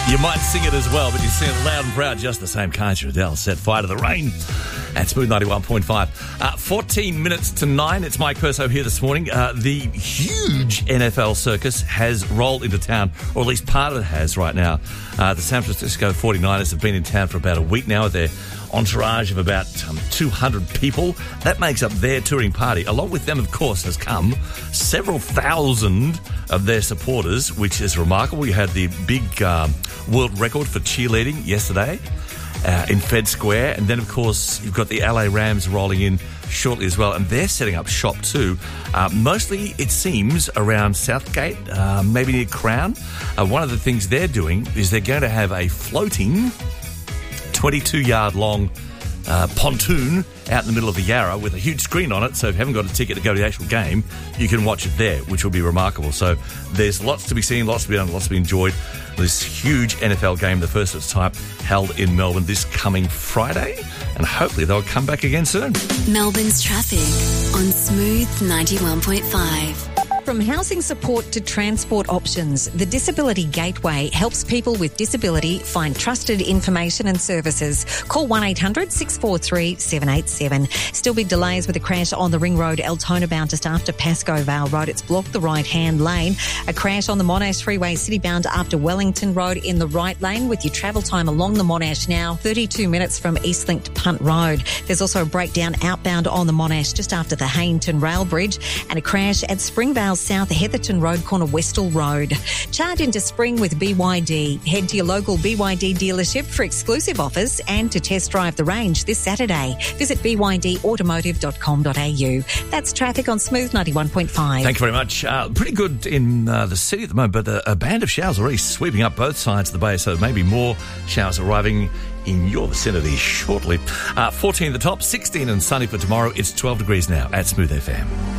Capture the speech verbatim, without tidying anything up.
You might sing it as well, but you sing it loud and proud, just the same. Kajsa Adele, Set Fire to the Rain at Smooth ninety-one point five. Uh, fourteen minutes to nine. It's Mike Perso here this morning. Uh, the huge N F L circus has rolled into town, or at least part of it has right now. Uh, the San Francisco forty-niners have been in town for about a week now with their entourage of about um, two hundred people. That makes up their touring party. Along with them, of course, has come several thousand of their supporters, which is remarkable. You had the big um, world record for cheerleading yesterday uh, in Fed Square. And then, of course, you've got the L A Rams rolling in shortly as well. And they're setting up shop too. Uh, mostly, it seems, around Southgate, uh, maybe near Crown. Uh, one of the things they're doing is they're going to have a floating twenty-two yard long uh, pontoon out in the middle of the Yarra with a huge screen on it, so if you haven't got a ticket to go to the actual game, you can watch it there, which will be remarkable. So there's lots to be seen, lots to be done, lots to be enjoyed. This huge N F L game, the first of its type, held in Melbourne this coming Friday, and hopefully they'll come back again soon. Melbourne's traffic on Smooth ninety-one point five. From housing support to transport options, the Disability Gateway helps people with disability find trusted information and services. Call one eight hundred six four three seven eight seven. Still big delays with a crash on the Ring Road, Altona bound just after Pascoe Vale Road. It's blocked the right-hand lane. A crash on the Monash Freeway, city bound after Wellington Road in the right lane with your travel time along the Monash now, thirty-two minutes from Eastlink to Punt Road. There's also a breakdown outbound on the Monash just after the Haynton Rail Bridge, and a crash at Springvale South Heatherton Road, corner Westall Road. Charge into spring with B Y D. Head to your local B Y D dealership for exclusive offers and to test drive the range this Saturday. Visit b y d automotive dot com dot a u. That's traffic on Smooth ninety-one point five. Thank you very much. Uh, pretty good in uh, the city at the moment, but a, a band of showers already sweeping up both sides of the bay, so maybe more showers arriving in your vicinity shortly. Uh, fourteen at the top, sixteen and sunny for tomorrow. It's twelve degrees now at Smooth F M.